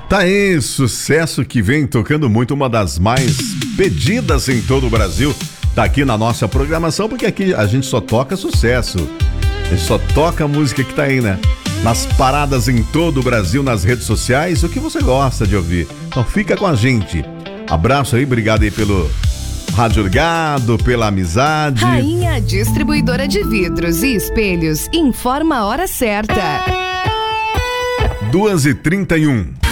Tá aí, sucesso que vem tocando muito, uma das mais pedidas em todo o Brasil. Tá aqui na nossa programação, porque aqui a gente só toca sucesso. A gente só toca a música que tá aí, né? Nas paradas em todo o Brasil, nas redes sociais, o que você gosta de ouvir. Então fica com a gente. Abraço aí, obrigado aí pelo rádio ligado, pela amizade. Rainha Distribuidora de Vidros e Espelhos informa a hora certa. 2h31.